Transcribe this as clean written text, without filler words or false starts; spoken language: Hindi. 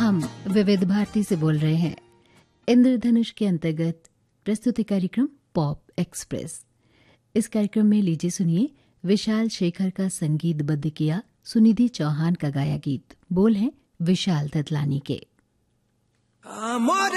हम विविध भारती से बोल रहे हैं। इंद्रधनुष के अंतर्गत प्रस्तुति कार्यक्रम पॉप एक्सप्रेस। इस कार्यक्रम में लीजिए सुनिए विशाल शेखर का संगीतबद्ध किया सुनिधि चौहान का गाया गीत। बोल हैं विशाल ददलानी के।